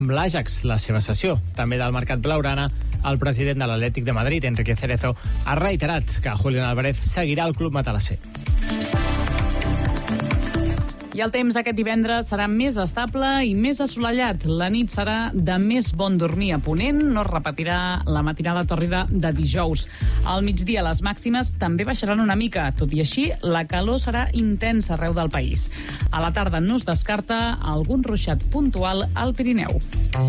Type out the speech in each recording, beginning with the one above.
l'Ajax la seva cessió. També del mercat blaugrana, el president de l'Atlètic de Madrid, Enrique Cerezo, ha reiterat que Julián Álvarez seguirà al club matalasser. I el temps aquest divendres serà més estable i més assolellat. La nit serà de més bon dormir a ponent, no es repetirà la matinada tòrrida de dijous. Al migdia les màximes també baixaran una mica, tot i així la calor serà intensa arreu del país. A la tarda no es descarta algun ruixat puntual al Pirineu.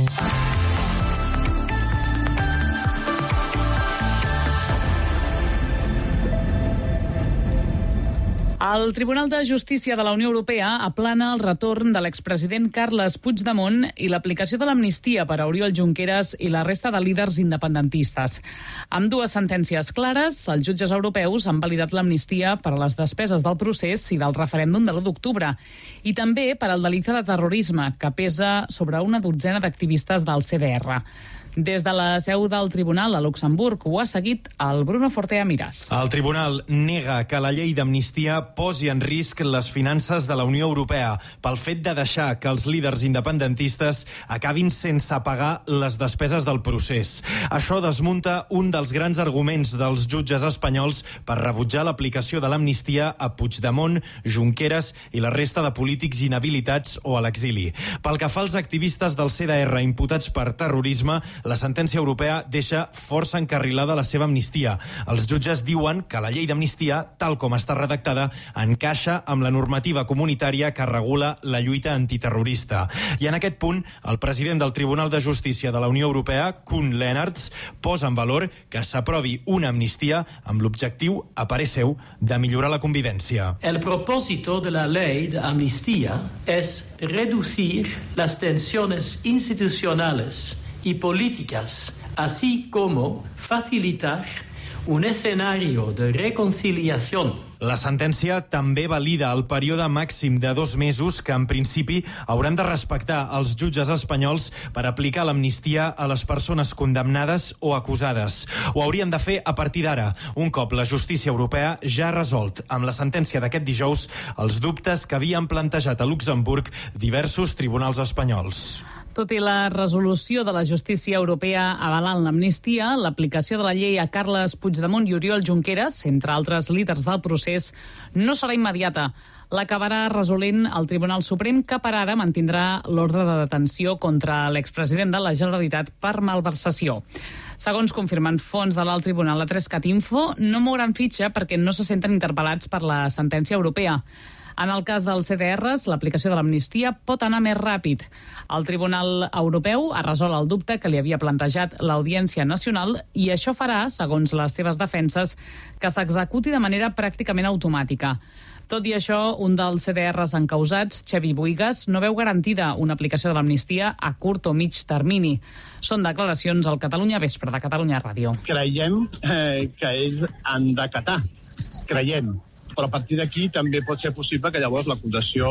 El Tribunal de Justícia de la Unió Europea aplana el retorn de l'expresident Carles Puigdemont i l'aplicació de l'amnistia per a Oriol Junqueras i la resta de líders independentistes. Amb dues sentències clares, els jutges europeus han validat l'amnistia per a les despeses del procés i del referèndum de l'1 d'octubre i també per al delicte de terrorisme, que pesa sobre una dotzena d'activistes del CDR. Des de la seu del Tribunal a Luxemburg ho ha seguit el Bruno Fortea Miràs. El Tribunal nega que la llei d'amnistia posi en risc les finances de la Unió Europea pel fet de deixar que els líders independentistes acabin sense pagar les despeses del procés. Això desmunta un dels grans arguments dels jutges espanyols per rebutjar l'aplicació de l'amnistia a Puigdemont, Junqueras i la resta de polítics inhabilitats o a l'exili. Pel que fa als activistes del CDR imputats per terrorisme, la sentència europea deixa força encarrilada la seva amnistia. Els jutges diuen que la llei d'amnistia, tal com està redactada, encaixa amb la normativa comunitària que regula la lluita antiterrorista. I en aquest punt, el president del Tribunal de Justícia de la Unió Europea, Koen Lenaerts, posa en valor que s'aprovi una amnistia amb l'objectiu, a parer seu, de millorar la convivència. El propósito de la ley de amnistía es reducir las tensiones institucionales y políticas, así como facilitar un escenario de reconciliación. La sentència també valida el període màxim de 2 mesos que, en principi, hauran de respectar els jutges espanyols per aplicar l'amnistia a les persones condemnades o acusades. Ho haurien de fer a partir d'ara, un cop la justícia europea ja ha resolt amb la sentència d'aquest dijous els dubtes que havien plantejat a Luxemburg diversos tribunals espanyols. Tot i la resolució de la justícia europea avalant l'amnistia, l'aplicació de la llei a Carles Puigdemont i Oriol Junqueras, entre altres líders del procés, no serà immediata. L'acabarà resolent el Tribunal Suprem, que per ara mantindrà l'ordre de detenció contra l'expresident de la Generalitat per malversació. Segons confirmen fonts de l'alt tribunal a 3CatInfo, no mouran fitxa perquè no se senten interpel·lats per la sentència europea. En el cas dels CDRs, l'aplicació de l'amnistia pot anar més ràpid. El Tribunal Europeu ha resolt el dubte que li havia plantejat l'Audiència Nacional i això farà, segons les seves defenses, que s'executi de manera pràcticament automàtica. Tot i això, un dels CDRs encausats, Xevi Buigas, no veu garantida una aplicació de l'amnistia a curt o mig termini. Són declaracions al Catalunya Vespre de Catalunya Ràdio. Creiem que ells han d'acatar. Creiem. Però a partir d'aquí també pot ser possible que llavors l'acusació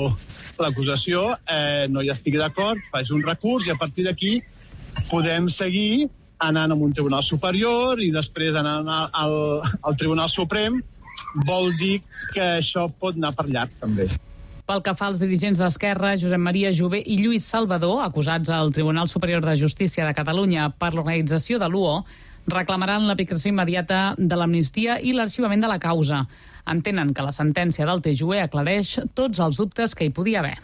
no hi estigui d'acord, faci un recurs i a partir d'aquí podem seguir anant a un tribunal superior i després anant al Tribunal Suprem. Vol dir que això pot anar per llarg també. Pel que fa als dirigents d'Esquerra, Josep Maria Jové i Lluís Salvador, acusats al Tribunal Superior de Justícia de Catalunya per l'organització de l'UO, reclamaran l'aplicació immediata de l'amnistia i l'arxivament de la causa. Entenen que la sentència del TJUE aclareix tots els dubtes que hi podia haver.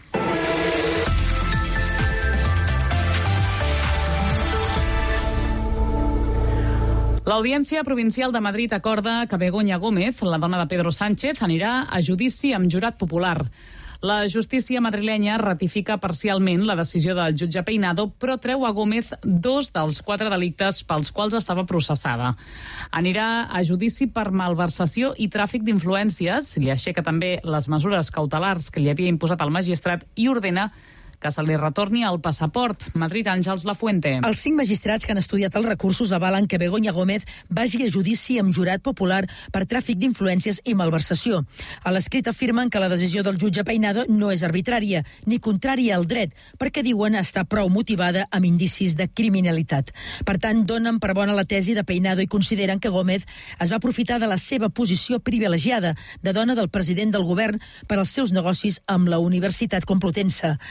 L'Audiència Provincial de Madrid acorda que Begoña Gómez, la dona de Pedro Sánchez, anirà a judici amb jurat popular. La justícia madrilenya ratifica parcialment la decisió del jutge Peinado, però treu a Gómez 2 dels 4 delictes pels quals estava processada. Anirà a judici per malversació i tràfic d'influències, li aixeca també les mesures cautelars que li havia imposat el magistrat i ordena que se li retorni el passaport. Madrid, Àngels Lafuente. Els 5 magistrats que han estudiat els recursos avalen que Begoña Gómez vagi a judici amb jurat popular per tràfic d'influències i malversació. A l'escrit afirmen que la decisió del jutge Peinado no és arbitrària ni contrària al dret, perquè diuen estar prou motivada amb indicis de criminalitat. Per tant, donen per bona la tesi de Peinado i consideren que Gómez es va aprofitar de la seva posició privilegiada de dona del president del govern per als seus negocis amb la Universitat Complutense.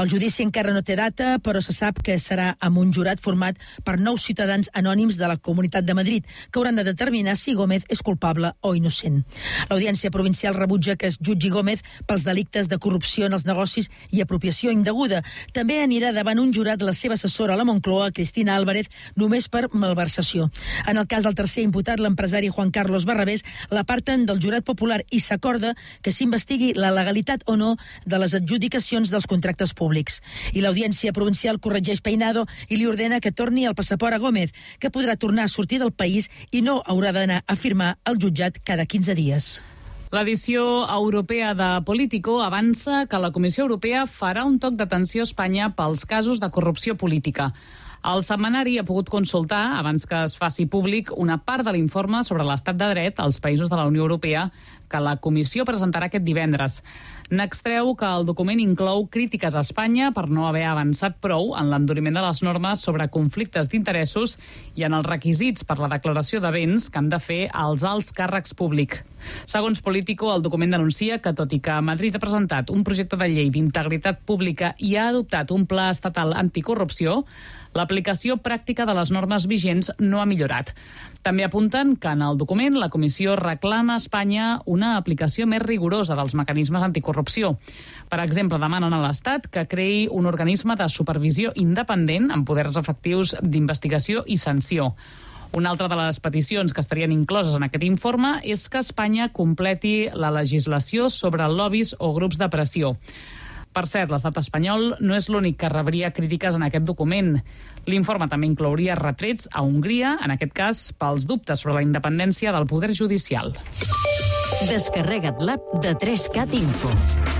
El judici encara no té data, però se sap que serà amb un jurat format per 9 ciutadans anònims de la Comunitat de Madrid, que hauran de determinar si Gómez és culpable o innocent. L'Audiència Provincial rebutja que es jutgi Gómez pels delictes de corrupció en els negocis i apropiació indeguda. També anirà davant un jurat la seva assessora a la Moncloa, Cristina Álvarez, només per malversació. En el cas del tercer imputat, l'empresari Juan Carlos Barrabés, l'aparten del jurat popular i s'acorda que s'investigui la legalitat o no de les adjudicacions dels contractes públics. I l'Audiència Provincial corregeix Peinado i li ordena que torni el passaport a Gómez, que podrà tornar a sortir del país i no haurà d'anar a firmar al jutjat cada 15 dies. L'edició europea de Politico avança que la Comissió Europea farà un toc d'atenció a Espanya pels casos de corrupció política. El setmanari ha pogut consultar, abans que es faci públic, una part de l'informe sobre l'estat de dret als països de la Unió Europea que la Comissió presentarà aquest divendres. N'extreu que el document inclou crítiques a Espanya per no haver avançat prou en l'enduriment de les normes sobre conflictes d'interessos i en els requisits per la declaració de béns que han de fer els alts càrrecs públics. Segons Politico, el document denuncia que, tot i que Madrid ha presentat un projecte de llei d'integritat pública i ha adoptat un pla estatal anticorrupció, l'aplicació pràctica de les normes vigents no ha millorat. També apunten que en el document la Comissió reclama a Espanya una aplicació més rigorosa dels mecanismes anticorrupció. Per exemple, demanen a l'Estat que creï un organisme de supervisió independent amb poders efectius d'investigació i sanció. Una altra de les peticions que estarien incloses en aquest informe és que Espanya completi la legislació sobre lobbies o grups de pressió. Per cert, l'estat espanyol no és l'únic que rebria crítiques en aquest document. L'informe també inclouria retrets a Hongria, en aquest cas pels dubtes sobre la independència del poder judicial. Descarrega't l'app de 3CAT Info.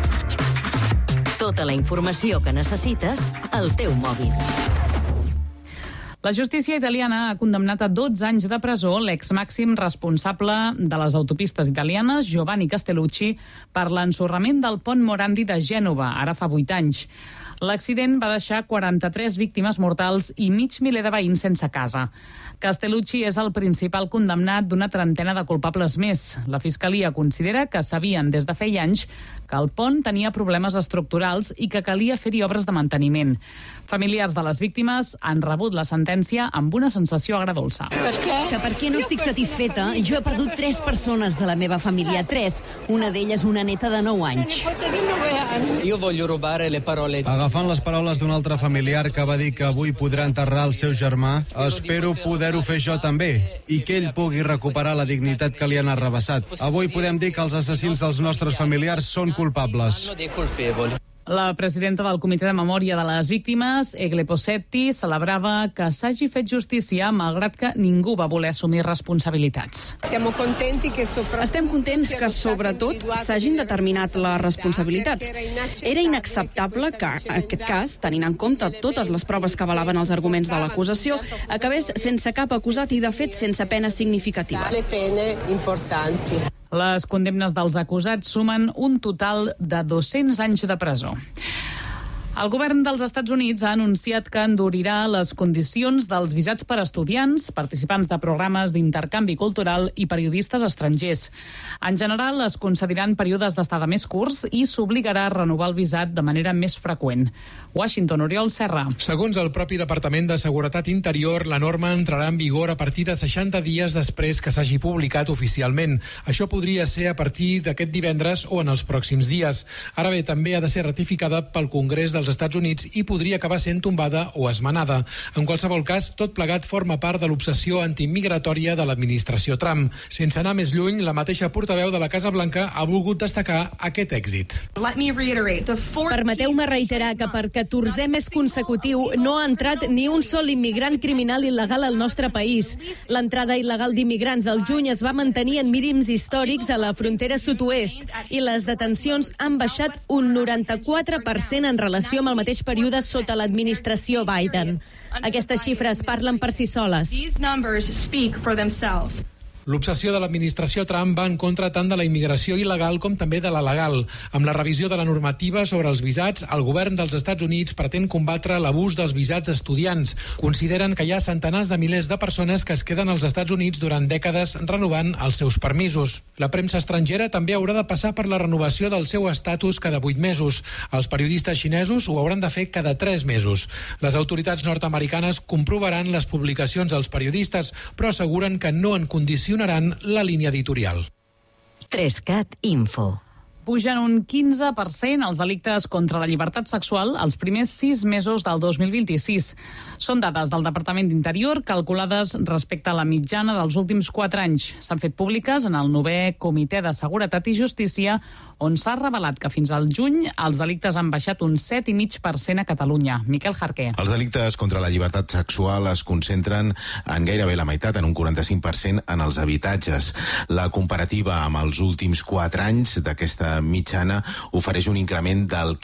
Tota la informació que necessites al teu mòbil. La justícia italiana ha condemnat a 12 anys de presó l'ex-màxim responsable de les autopistes italianes, Giovanni Castellucci, per l'ensorrament del pont Morandi de Gènova, ara fa 8 anys. L'accident va deixar 43 víctimes mortals i mig miler de veïns sense casa. Castellucci és el principal condemnat d'una trentena de culpables més. La Fiscalia considera que sabien des de feia anys que el pont tenia problemes estructurals i que calia fer-hi obres de manteniment. Familiars de les víctimes han rebut la sentència amb una sensació agredolça. Per què no estic satisfeta? Jo he perdut 3 persones de la meva família, 3. Una d'elles una neta de 9 anys. Jo voglio rubare le parole. Agafant les paraules d'un altre familiar que va dir que avui podrà enterrar el seu germà, espero poder-ho fer jo també i que ell pugui recuperar la dignitat que li han arrabassat. Avui podem dir que els assassins dels nostres familiars són culpables. La presidenta del Comitè de Memòria de les Víctimes, Egle Possetti, celebrava que s'hagi fet justícia malgrat que ningú va voler assumir responsabilitats. Estem contents que, sobretot, s'hagin determinat les responsabilitats. Era inacceptable que, en aquest cas, tenint en compte totes les proves que avalaven els arguments de l'acusació, acabés sense cap acusat i, de fet, sense penes significatives. Les condemnes dels acusats sumen un total de 200 anys de presó. El govern dels Estats Units ha anunciat que endurirà les condicions dels visats per a estudiants, participants de programes d'intercanvi cultural i periodistes estrangers. En general, es concediran períodes d'estada més curts i s'obligarà a renovar el visat de manera més freqüent. Washington, Oriol Serra. Segons el propi Departament de Seguretat Interior, la norma entrarà en vigor a partir de 60 dies després que s'hagi publicat oficialment. Això podria ser a partir d'aquest divendres o en els pròxims dies. Ara bé, també ha de ser ratificada pel Congrés dels Estats Units i podria acabar sent tombada o esmenada. En qualsevol cas, tot plegat forma part de l'obsessió antimigratòria de l'administració Trump. Sense anar més lluny, la mateixa portaveu de la Casa Blanca ha volgut destacar aquest èxit. Permeteu-me reiterar que per 14è mes consecutiu no ha entrat ni un sol immigrant criminal il·legal al nostre país. L'entrada il·legal d'immigrants al juny es va mantenir en mínims històrics a la frontera sud-oest i les detencions han baixat un 94% en relació amb el mateix període sota l'administració Biden. Aquestes xifres parlen per si soles. L'obsessió de l'administració Trump va en contra tant de la immigració il·legal com també de la legal. Amb la revisió de la normativa sobre els visats, el govern dels Estats Units pretén combatre l'abús dels visats estudiants. Consideren que hi ha centenars de milers de persones que es queden als Estats Units durant dècades renovant els seus permisos. La premsa estrangera també haurà de passar per la renovació del seu estatus cada 8 mesos. Els periodistes xinesos ho hauran de fer cada 3 mesos. Les autoritats nord-americanes comprovaran les publicacions dels periodistes, però asseguren que no en condicionaran la línia editorial. 3CAT Info. Pugen un 15% els delictes contra la llibertat sexual els primers 6 mesos del 2026. Són dades del Departament d'Interior calculades respecte a la mitjana dels últims 4 anys. S'han fet públiques en el 9è Comitè de Seguretat i Justícia, on s'ha revelat que fins al juny els delictes han baixat un 7,5% a Catalunya. Miquel Jarqué. Els delictes contra la llibertat sexual es concentren en gairebé la meitat, en un 45% en els habitatges. La comparativa amb els últims 4 anys d'aquesta mitjana ofereix un increment del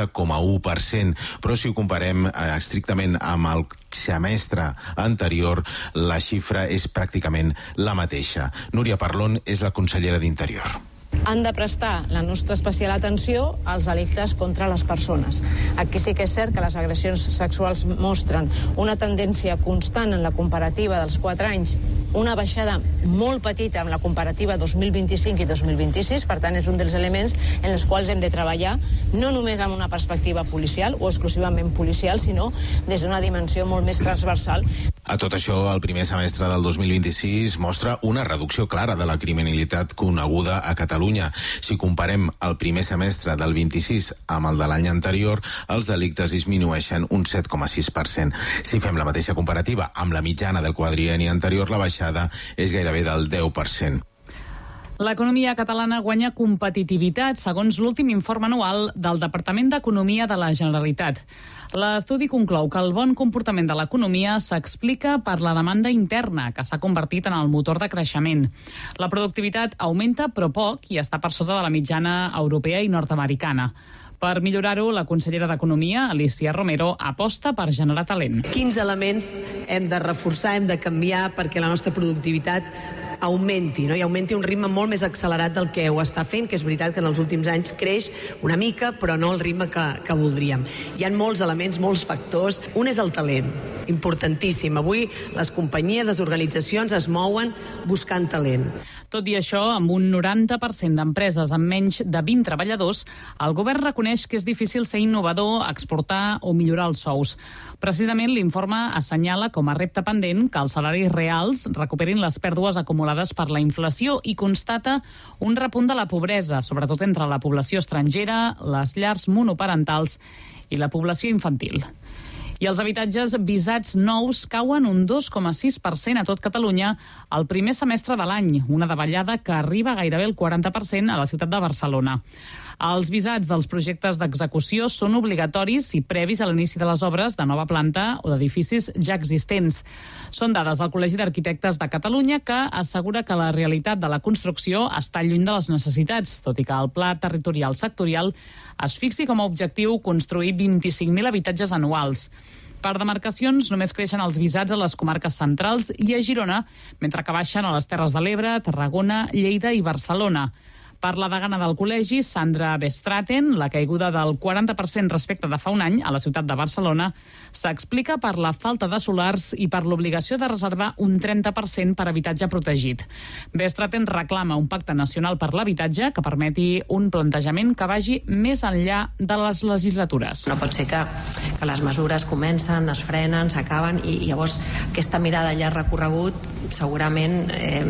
15,1%, però si ho comparem estrictament amb el semestre anterior, la xifra és pràcticament la mateixa. Núria Parlon és la consellera d'Interior. Han de prestar la nostra especial atenció als delictes contra les persones. Aquí sí que és cert que les agressions sexuals mostren una tendència constant en la comparativa dels 4 anys, una baixada molt petita en la comparativa 2025 i 2026, per tant és un dels elements en els quals hem de treballar, no només amb una perspectiva policial o exclusivament policial, sinó des d'una dimensió molt més transversal. A tot això, el primer semestre del 2026 mostra una reducció clara de la criminalitat coneguda a Catalunya. Si comparem el primer semestre del 26 amb el de l'any anterior, els delictes disminueixen un 7,6%. Si fem la mateixa comparativa amb la mitjana del quadrienni anterior, la baixada és gairebé del 10%. L'economia catalana guanya competitivitat, segons l'últim informe anual del Departament d'Economia de la Generalitat. L'estudi conclou que el bon comportament de l'economia s'explica per la demanda interna, que s'ha convertit en el motor de creixement. La productivitat augmenta, però poc, i està per sota de la mitjana europea i nord-americana. Per millorar-ho, la consellera d'Economia, Alicia Romero, aposta per generar talent. Quins elements hem de reforçar, hem de canviar perquè la nostra productivitat augmenti, no? I augmenti a un ritme molt més accelerat del que ho està fent, que és veritat que en els últims anys creix una mica, però no al ritme que voldríem. Hi ha molts elements, molts factors. Un és el talent, importantíssim. Avui les companyies, les organitzacions es mouen buscant talent. Tot i això, amb un 90% d'empreses amb menys de 20 treballadors, el govern reconeix que és difícil ser innovador, exportar o millorar els sous. Precisament, l'informe assenyala com a repte pendent que els salaris reals recuperin les pèrdues acumulades per la inflació i constata un repunt de la pobresa, sobretot entre la població estrangera, les llars monoparentals i la població infantil. I els habitatges visats nous cauen un 2,6% a tot Catalunya el primer semestre de l'any, una davallada que arriba gairebé el 40% a la ciutat de Barcelona. Els visats dels projectes d'execució són obligatoris i previs a l'inici de les obres de nova planta o d'edificis ja existents. Són dades del Col·legi d'Arquitectes de Catalunya, que assegura que la realitat de la construcció està lluny de les necessitats, tot i que el Pla Territorial Sectorial es fixi com a objectiu construir 25.000 habitatges anuals. Per demarcacions, només creixen els visats a les comarques centrals i a Girona, mentre que baixen a les Terres de l'Ebre, Tarragona, Lleida i Barcelona. Per la degana del col·legi, Sandra Bestraten, la caiguda del 40% respecte de fa un any a la ciutat de Barcelona s'explica per la falta de solars i per l'obligació de reservar un 30% per habitatge protegit. Bestraten reclama un pacte nacional per l'habitatge que permeti un plantejament que vagi més enllà de les legislatures. No pot ser que les mesures comencen, es frenen, s'acaben i llavors aquesta mirada a llarg recorregut segurament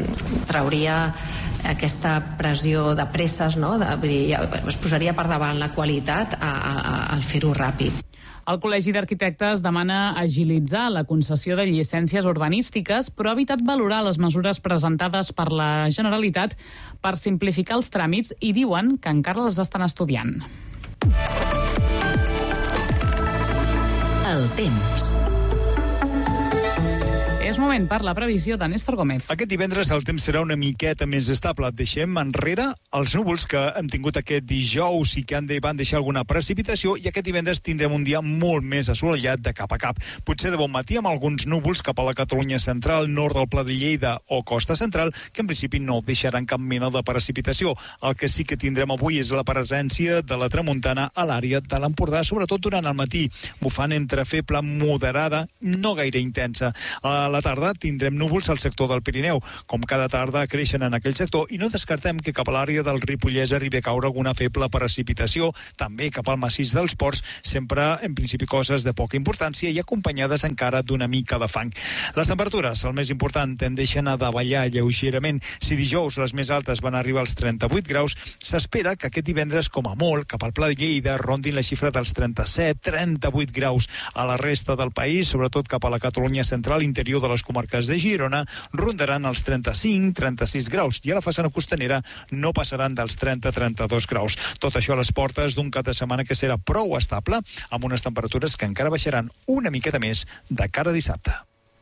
trauria aquesta pressió de presses, no? Vull dir, es posaria per davant la qualitat al fer-ho ràpid. El Col·legi d'Arquitectes demana agilitzar la concessió de llicències urbanístiques, però ha evitat valorar les mesures presentades per la Generalitat per simplificar els tràmits i diuen que encara les estan estudiant. El temps. És moment per la previsió de Néstor Gómez. Aquest divendres el temps serà una miqueta més estable. Deixem enrere els núvols que hem tingut aquest dijous i que van deixar alguna precipitació, i aquest divendres tindrem un dia molt més assolellat de cap a cap. Potser de bon matí amb alguns núvols cap a la Catalunya central, nord del Pla de Lleida o costa central, que en principi no deixaran cap mena de precipitació. El que sí que tindrem avui és la presència de la tramuntana a l'àrea de l'Empordà, sobretot durant el matí, bufant entre feble moderada, no gaire intensa. A la tarda tindrem núvols al sector del Pirineu. Com cada tarda creixen en aquell sector, i no descartem que cap a l'àrea del Ripollès arribi a caure alguna feble precipitació, també cap al massís dels Ports, sempre en principi coses de poca importància i acompanyades encara d'una mica de fang. Les temperatures, el més important, tendeixen a davallar lleugerament. Si dijous les més altes van arribar als 38 graus, s'espera que aquest divendres, com a molt, cap al Pla de Lleida rondin la xifra dels 37-38 graus. A la resta del país, sobretot cap a la Catalunya central, interior de les comarques de Girona, rondaran els 35-36 graus, i a la façana costanera no passaran dels 30-32 graus. Tot això a les portes d'un cap de setmana que serà prou estable, amb unes temperatures que encara baixaran una miqueta més de cara a dissabte.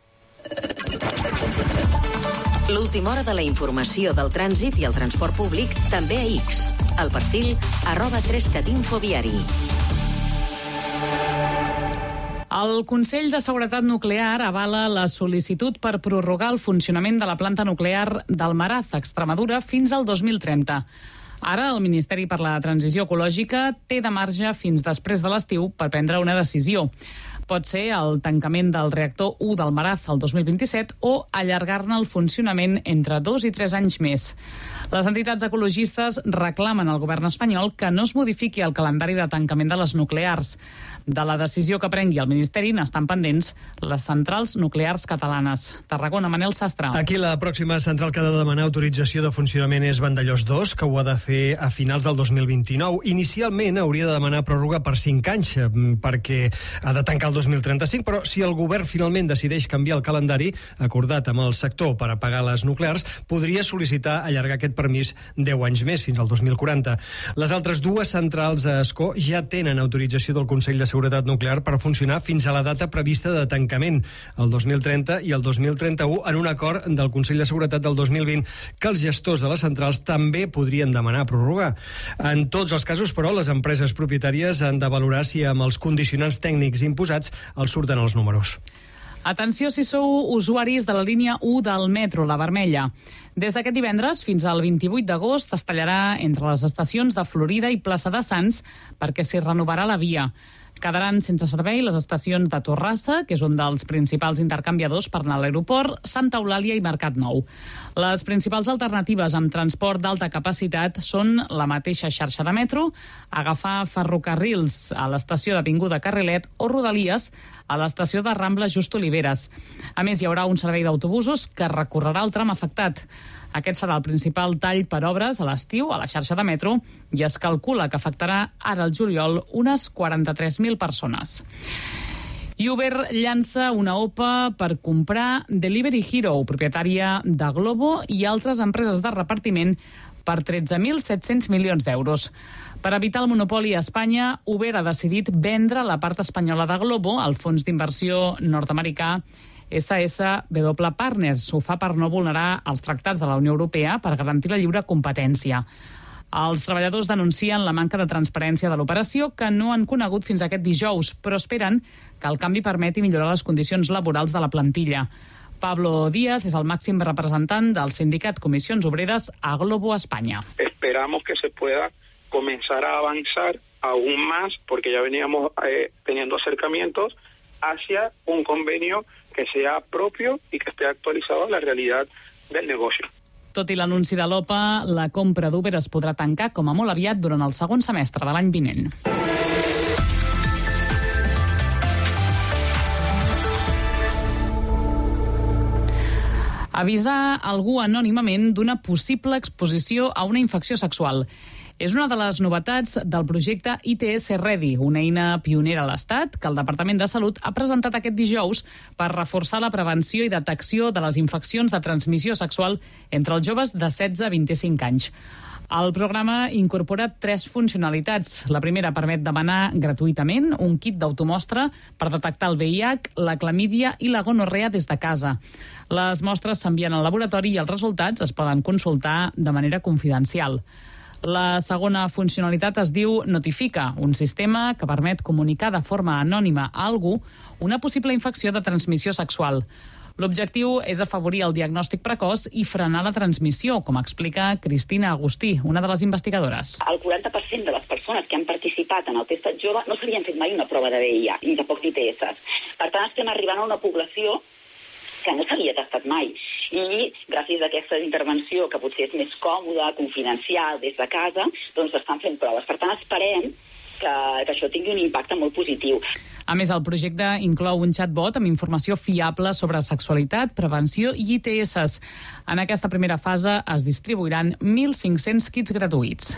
L'última hora de la informació del trànsit i el transport públic també a X. El perfil @3catinfoviari. El Consell de Seguretat Nuclear avala la sol·licitud per prorrogar el funcionament de la planta nuclear d'Almaraz, Extremadura, fins al 2030. Ara, el Ministeri per la Transició Ecològica té de marge fins després de l'estiu per prendre una decisió. Pot ser el tancament del reactor 1 d'Almaraz al 2027 o allargar-ne el funcionament entre 2 i 3 anys més. Les entitats ecologistes reclamen al govern espanyol que no es modifiqui el calendari de tancament de les nuclears. De la decisió que prengui el Ministeri n'estan pendents les centrals nuclears catalanes. Tarragona, Manel Sastre. Aquí la pròxima central que ha de demanar autorització de funcionament és Vandellòs 2, que ho ha de fer a finals del 2029. Inicialment hauria de demanar pròrroga per 5 anys, perquè ha de tancar el 2035, però si el govern finalment decideix canviar el calendari acordat amb el sector per apagar les nuclears, podria sol·licitar allargar aquest permís 10 anys més, fins al 2040. Les altres dues centrals a Ascó ja tenen autorització del Consell de Seguretat Nuclear per funcionar fins a la data prevista de tancament, el 2030 i el 2031, en un acord del Consell de Seguretat del 2020 que els gestors de les centrals també podrien demanar prorrogar. En tots els casos, però, les empreses propietàries han de valorar si amb els condicionants tècnics imposats els surten els números. Atenció si sou usuaris de la línia 1 del metro, la vermella. Des d'aquest divendres fins al 28 d'agost es tallarà entre les estacions de Florida i Plaça de Sants perquè s'hi renovarà la via. Quedaran sense servei les estacions de Torrassa, que és un dels principals intercanviadors per anar a l'aeroport, Santa Eulàlia i Mercat Nou. Les principals alternatives amb transport d'alta capacitat són la mateixa xarxa de metro, agafar ferrocarrils a l'estació d'Avinguda Carrilet o Rodalies a l'estació de Rambla Just Oliveres. A més, hi haurà un servei d'autobusos que recorrerà el tram afectat. Aquest serà el principal tall per obres a l'estiu a la xarxa de metro i es calcula que afectarà ara al juliol unes 43.000 persones. I Uber llança una OPA per comprar Delivery Hero, propietària de Glovo i altres empreses de repartiment, per 13.700 milions d'euros. Per evitar el monopoli a Espanya, Uber ha decidit vendre la part espanyola de Glovo al fons d'inversió nord-americà SSW Partners. Ho fa per no vulnerar els tractats de la Unió Europea per garantir la lliure competència. Els treballadors denuncien la manca de transparència de l'operació que no han conegut fins aquest dijous, però esperen que el canvi permeti millorar les condicions laborals de la plantilla. Pablo Díaz es el màxim representant del sindicat Comisiones Obreras a Glovo España. Esperamos que se pueda comenzar a avanzar aún más, porque ya veníamos teniendo acercamientos hacia un convenio que sea propio y que esté actualizado a la realidad del negocio. Tot i l'anunci de l'OPA, la compra d'Uber es podrà tancar com a molt aviat durant el segon semestre de l'any vinent. Avisar algú anònimament d'una possible exposició a una infecció sexual. És una de les novetats del projecte ITS Ready, una eina pionera a l'Estat que el Departament de Salut ha presentat aquest dijous per reforçar la prevenció i detecció de les infeccions de transmissió sexual entre els joves de 16 a 25 anys. El programa incorpora 3 funcionalitats. La primera permet demanar gratuïtament un kit d'automostra per detectar el VIH, la clamídia i la gonorrea des de casa. Les mostres s'envien al laboratori i els resultats es poden consultar de manera confidencial. La segona funcionalitat es diu Notifica, un sistema que permet comunicar de forma anònima a algú una possible infecció de transmissió sexual. L'objectiu és afavorir el diagnòstic precoç i frenar la transmissió, com explica Cristina Agustí, una de les investigadores. El 40% de les persones que han participat en el testat jove no s'havien fet mai una prova de VIH, ni tampoc d'ITS. Per tant, estem arribant a una població que no s'havia tastat mai. I gràcies a aquesta intervenció, que potser és més còmoda, confidencial, des de casa, doncs estan fent proves. Per tant, esperem que això tingui un impacte molt positiu. A més, el projecte inclou un chatbot amb informació fiable sobre sexualitat, prevenció i ITS. En aquesta primera fase es distribuiran 1.500 kits gratuïts.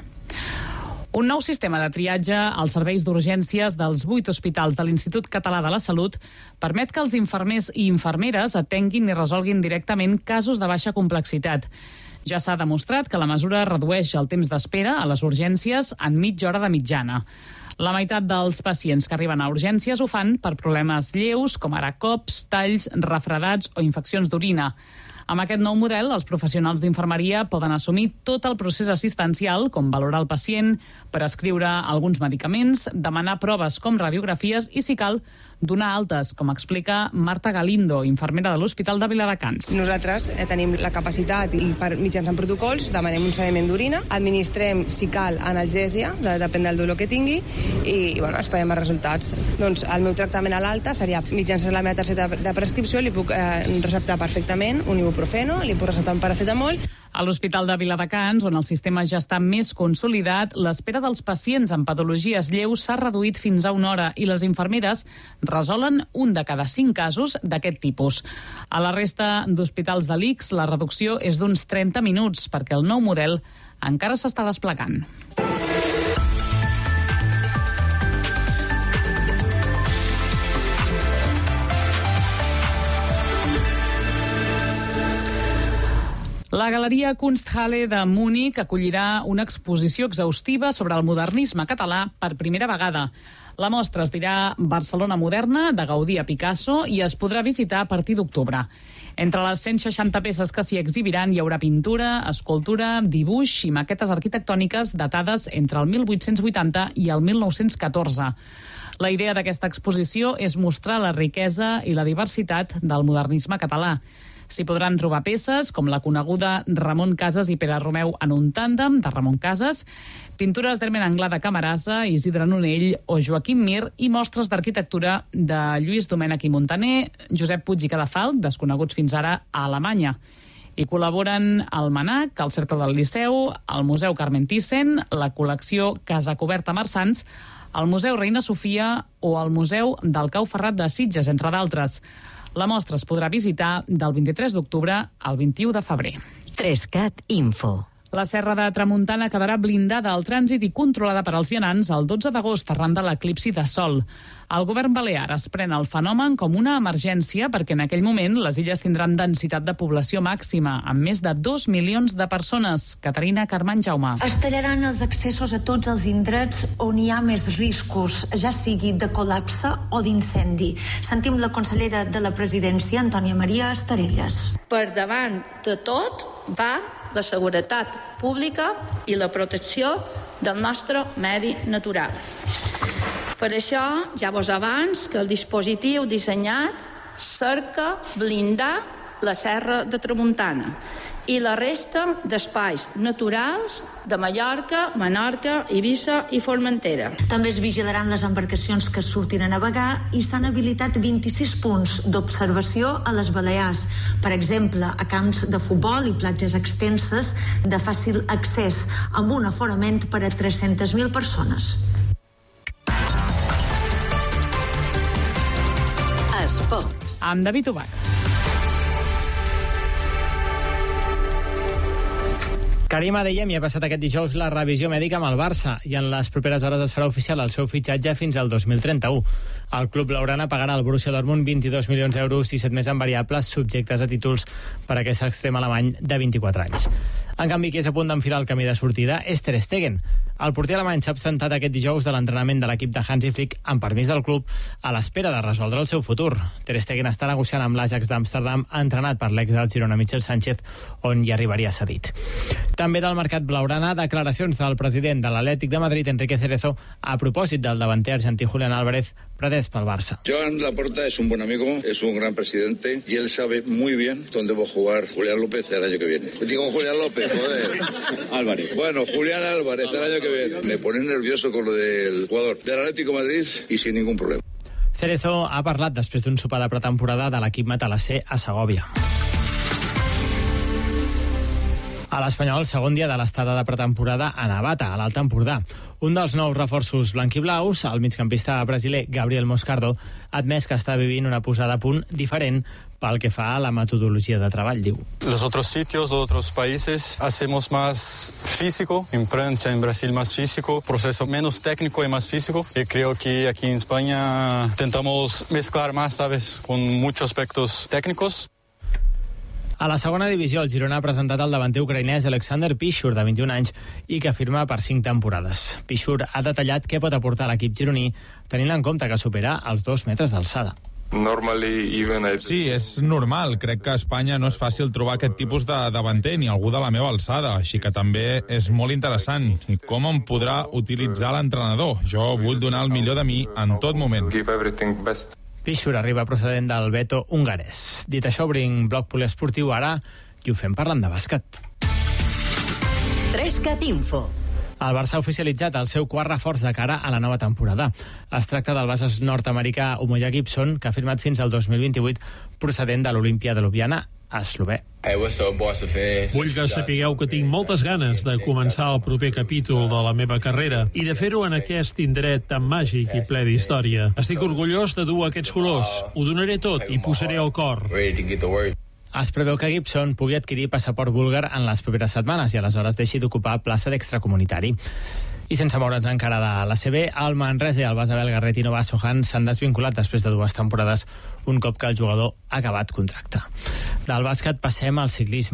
Un nou sistema de triatge als serveis d'urgències dels 8 hospitals de l'Institut Català de la Salut permet que els infermers i infermeres atenguin i resolguin directament casos de baixa complexitat. Ja s'ha demostrat que la mesura redueix el temps d'espera a les urgències en mitja hora de mitjana. La meitat dels pacients que arriben a urgències ho fan per problemes lleus, com ara cops, talls, refredats o infeccions d'orina. Amb aquest nou model, els professionals d'infermeria poden assumir tot el procés assistencial, com valorar el pacient, prescriure alguns medicaments, demanar proves com radiografies i, si cal, donar altes, com explica Marta Galindo, infermera de l'Hospital de Viladecans. Nosaltres tenim la capacitat i mitjançant protocols demanem un seguiment d'orina, administrem, si cal, analgèsia, depèn del dolor que tingui, i esperem els resultats. Doncs el meu tractament a l'alta seria mitjançant la meva targeta de prescripció, li puc receptar perfectament un ibuprofeno, li puc receptar un paracetamol. A l'Hospital de Viladecans, on el sistema ja està més consolidat, l'espera dels pacients amb patologies lleus s'ha reduït fins a 1 hora i les infermeres resolen 1 de cada 5 casos d'aquest tipus. A la resta d'hospitals de l'ICS, la reducció és d'uns 30 minuts, perquè el nou model encara s'està desplegant. La Galeria Kunsthalle de Múnich acollirà una exposició exhaustiva sobre el modernisme català per primera vegada. La mostra es dirà Barcelona moderna, de Gaudí a Picasso, i es podrà visitar a partir d'octubre. Entre les 160 peces que s'hi exhibiran hi haurà pintura, escultura, dibuix i maquetes arquitectòniques datades entre el 1880 i el 1914. La idea d'aquesta exposició és mostrar la riquesa i la diversitat del modernisme català. S'hi podran trobar peces com la coneguda Ramon Casas i Pere Romeu en un tàndem de Ramon Casas, pintures d'Hermen Anglada Camarasa, Isidre Nonell o Joaquim Mir i mostres d'arquitectura de Lluís Domènech i Montaner, Josep Puig i Cadafalch, desconeguts fins ara a Alemanya. Hi col·laboren el MANAC, el Cercle del Liceu, el Museu Carmen Thyssen, la col·lecció Casa Coberta Marsans, el Museu Reina Sofia o el Museu del Cau Ferrat de Sitges, entre d'altres. La mostra es podrà visitar del 23 d'octubre al 21 de febrer. 3CAT Info. La Serra de Tramuntana quedarà blindada al trànsit i controlada per als vianants el 12 d'agost arran de l'eclipsi de sol. El govern balear es pren el fenomen com una emergència perquè en aquell moment les illes tindran densitat de població màxima, amb més de 2 milions de persones. Caterina Carmen Jaume. Es tallaran els accessos a tots els indrets on hi ha més riscos, ja sigui de col·lapse o d'incendi. Sentim la consellera de la Presidència, Antònia Maria Estarelles. Per davant de tot va la seguretat pública i la protecció del nostre medi natural. Per això, ja vos abans que el dispositiu dissenyat cerca blindar la Serra de Tramuntana i la resta d'espais naturals de Mallorca, Menorca, Eivissa i Formentera. També es vigilaran les embarcacions que surtin a navegar i s'han habilitat 26 punts d'observació a les Balears, per exemple, a camps de futbol i platges extenses de fàcil accés, amb un aforament per a 300.000 persones. Esports. Amb David Ubach. Karim Adeyemi ha passat aquest dijous la revisió mèdica amb el Barça i en les properes hores es farà oficial el seu fitxatge fins al 2031. El club blaugrana pagarà al Borussia Dortmund 22 milions d'euros i 7 més en variables subjectes a títols per aquest extrem alemany de 24 anys. En canvi, qui és a punt d'enfilar el camí de sortida és Ter Stegen. El porter alemany s'ha absentat aquest dijous de l'entrenament de l'equip de Hansi Flick amb permís del club a l'espera de resoldre el seu futur. Ter Stegen està negociant amb l'Ajax d'Amsterdam, entrenat per l'ex del Girona Michel Sánchez, on hi arribaria cedit. També del mercat blaugrana, declaracions del president de l'Atlètic de Madrid, Enrique Cerezo, a propòsit del davanter argentí Julián Álvarez, pretès pel Barça. Joan Laporta es un buen amigo, es un gran presidente y él sabe muy bien dónde va a jugar Julián López el año que viene. Digo Julián López, joder. Álvarez. Bueno, Julián Álvarez el año que viene. Me pone nervioso con lo del jugador del Atlético de Madrid y sin ningún problema. Cerezo ha parlat després d'un sopar de pretemporada de l'equip matalasser a Segòvia. A l'Espanyol, segon dia de l'estada de pretemporada a Navata, a l'Alt Empordà. Un dels nous reforços blanquiblaus, el migcampista brasiler Gabriel Moscardo, ha admès que està vivint una posada a punt diferent pel que fa a la metodologia de treball, diu. Los otros sitios, los otros países, hacemos más físico, en Francia, en Brasil más físico, proceso menos técnico y más físico. Y creo que aquí en España intentamos mezclar más, ¿sabes?, con muchos aspectos técnicos. A la segona divisió, el Girona ha presentat el davanter ucraïnès Alexander Pichur, de 21 anys, i que firma per 5 temporades. Pichur ha detallat què pot aportar a l'equip gironí, tenint en compte que supera els 2 metres d'alçada. Sí, és normal. Crec que a Espanya no és fàcil trobar aquest tipus de davanter ni algú de la meva alçada, així que també és molt interessant. I com em podrà utilitzar l'entrenador? Jo vull donar el millor de mi en tot moment. Pichur arriba procedent del Beto hongarès. Dit això, obrim bloc poliesportiu ara i ho fem parlant de bàsquet. 3CAT Info. El Barça ha oficialitzat el seu quart reforç de cara a la nova temporada. Es tracta del base nord-americà Umoja Gibson, que ha firmat fins al 2028, procedent de l'Olimpia de Ljubljana, a Eslovè. Vull que sapigueu que tinc moltes ganes de començar el proper capítol de la meva carrera i de fer-ho en aquest indret tan màgic i ple d'història. Estic orgullós de dur aquests colors. Ho donaré tot i posaré el cor. Es preveu que Gibson pugui adquirir passaport búlgar en les properes setmanes i aleshores deixi d'ocupar plaça d'extracomunitari. I sense moure'ns encara de l'ACB, el Manresa i el base belga Retino Sohan s'han desvinculat després de 2 temporades, un cop que el jugador ha acabat contracte. Del bàsquet passem al ciclisme.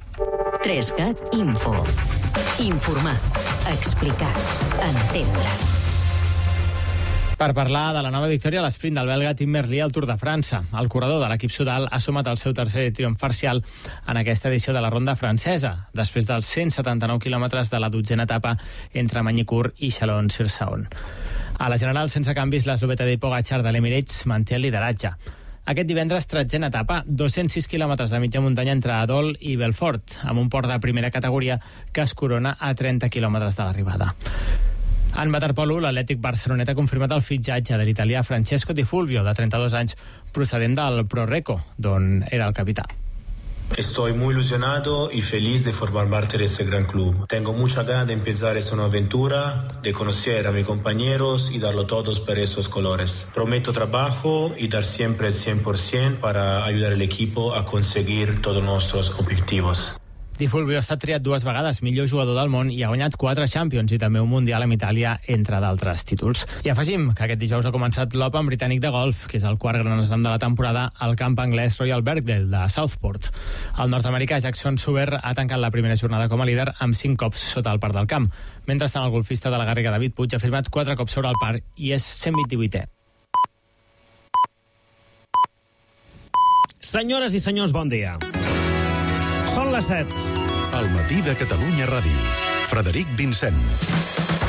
3CAT Info. Informar, explicar, entendre. Per parlar de la nova victòria a l'esprint del belga Tim Merlier al Tour de França. El corredor de l'equip sudal ha sumat el seu tercer triomf parcial en aquesta edició de la ronda francesa, després dels 179 quilòmetres de la 12a etapa entre Magny-Cours i Chalon-sur-Saône. A la general, sense canvis, l'eslovè Tadej Pogačar de l'Emirates manté el lideratge. Aquest divendres, 13a etapa, 206 quilòmetres de mitja muntanya entre Adol i Belfort, amb un port de primera categoria que es corona a 30 quilòmetres de l'arribada. En waterpolo, l'Atlètic Barcelonet ha confirmat el fitxatge de l'italià Francesco Di Fulvio, de 32 anys, procedent del ProReco, d'on era el capità. Estoy muy ilusionado y feliz de formar parte de este gran club. Tengo mucha ganas de empezar esta nueva aventura, de conocer a mis compañeros y darlo todos por esos colores. Prometo trabajo y dar siempre el 100% para ayudar al equipo a conseguir todos nuestros objetivos. Di Fulvio ha estat triat 2 vegades millor jugador del món i ha guanyat 4 Champions i també un Mundial amb Itàlia, entre d'altres títols. I afegim que aquest dijous ha començat l'Open britànic de golf, que és el quart gran slam de la temporada, al camp anglès Royal Birkdale de Southport. El nord-americà Jackson Suber ha tancat la primera jornada com a líder amb 5 cops sota el par del camp. Mentrestant, el golfista de la Garriga David Puig ha firmat 4 cops sobre el par i és 128è. Senyores i senyors, bon dia. Són les 7. El matí de Catalunya Ràdio. Frederic Vincent.